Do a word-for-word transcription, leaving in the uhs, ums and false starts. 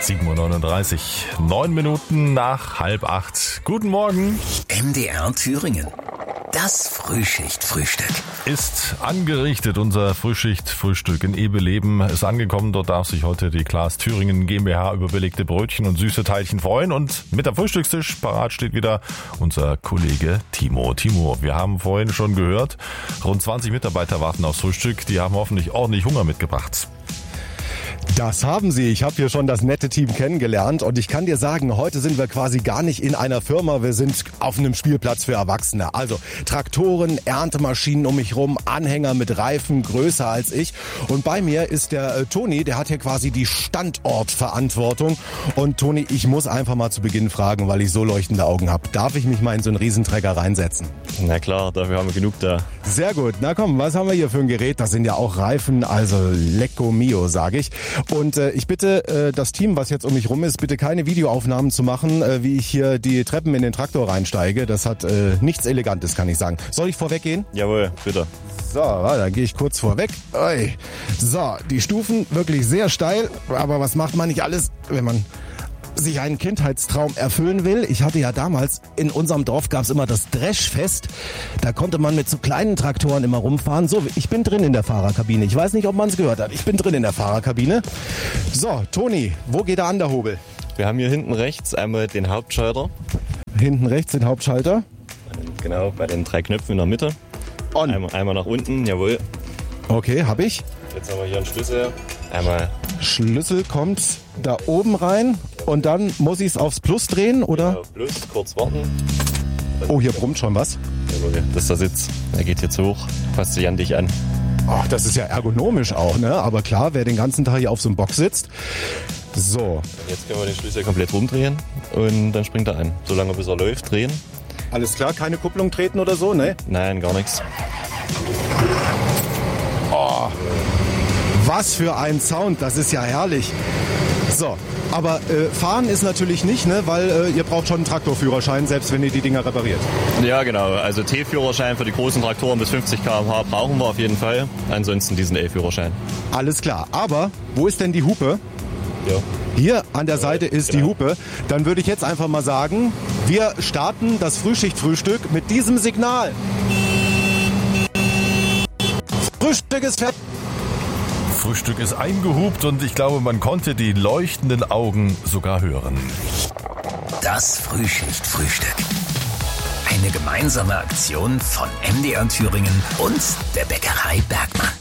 sieben Uhr neununddreißig, neun Minuten nach halb acht. Guten Morgen. M D R Thüringen. Das Frühschicht-Frühstück. Ist angerichtet, unser Frühschicht-Frühstück in Ebeleben ist angekommen. Dort darf sich heute die Klaas Thüringen GmbH über belegte Brötchen und süße Teilchen freuen. Und mit am Frühstückstisch parat steht wieder unser Kollege Timo. Timo, wir haben vorhin schon gehört, rund zwanzig Mitarbeiter warten aufs Frühstück. Die haben hoffentlich ordentlich Hunger mitgebracht. Das haben sie. Ich habe hier schon das nette Team kennengelernt und ich kann dir sagen, heute sind wir quasi gar nicht in einer Firma, wir sind auf einem Spielplatz für Erwachsene. Also Traktoren, Erntemaschinen um mich rum, Anhänger mit Reifen, größer als ich. Und bei mir ist der äh, Toni, der hat hier quasi die Standortverantwortung. Und Toni, ich muss einfach mal zu Beginn fragen, weil ich so leuchtende Augen habe. Darf ich mich mal in so einen Riesenträger reinsetzen? Na klar, dafür haben wir genug da. Sehr gut. Na komm, was haben wir hier für ein Gerät? Das sind ja auch Reifen, also lecco mio, sage ich. Und äh, ich bitte äh, das Team, was jetzt um mich rum ist, bitte keine Videoaufnahmen zu machen, äh, wie ich hier die Treppen in den Traktor reinsteige. Das hat äh, nichts Elegantes, kann ich sagen. Soll ich vorweggehen? Jawohl, bitte. So, dann gehe ich kurz vorweg. Oi. So, die Stufen wirklich sehr steil. Aber was macht man nicht alles, wenn man sich einen Kindheitstraum erfüllen will? Ich hatte ja damals, in unserem Dorf gab es immer das Dreschfest. Da konnte man mit so kleinen Traktoren immer rumfahren. So, ich bin drin in der Fahrerkabine. Ich weiß nicht, ob man es gehört hat. Ich bin drin in der Fahrerkabine. So, Toni, wo geht der an der Hobel? Wir haben hier hinten rechts einmal den Hauptschalter. Hinten rechts den Hauptschalter. Genau, bei den drei Knöpfen in der Mitte. On. Einmal, einmal nach unten, jawohl. Okay, hab ich. Jetzt haben wir hier einen Schlüssel. Einmal. Schlüssel kommt da oben rein und dann muss ich es aufs Plus drehen, oder? Genau, Plus, kurz warten. Oh, hier brummt schon was. Jawohl, das ist der Sitz. Er geht jetzt hoch, passt sich an dich an. Ach, das ist ja ergonomisch auch, ne? Aber klar, wer den ganzen Tag hier auf so einem Box sitzt. So. Und jetzt können wir den Schlüssel komplett rumdrehen und dann springt er an. Solange bis er läuft, drehen. Alles klar, keine Kupplung treten oder so, ne? Nein, gar nichts. Oh, was für ein Sound, das ist ja herrlich. So, aber äh, fahren ist natürlich nicht, ne? Weil äh, ihr braucht schon einen Traktorführerschein, selbst wenn ihr die Dinger repariert. Ja, genau. Also T-Führerschein für die großen Traktoren bis fünfzig Kilometer pro Stunde brauchen wir auf jeden Fall. Ansonsten diesen E-Führerschein. Alles klar, aber wo ist denn die Hupe? Ja. Hier an der Seite ist genau. die Hupe. Dann würde ich jetzt einfach mal sagen, wir starten das Frühschicht-Frühstück mit diesem Signal. Frühstück ist fertig. Frühstück ist eingehupt und ich glaube, man konnte die leuchtenden Augen sogar hören. Das Frühschicht-Frühstück. Eine gemeinsame Aktion von M D R Thüringen und der Bäckerei Bergmann.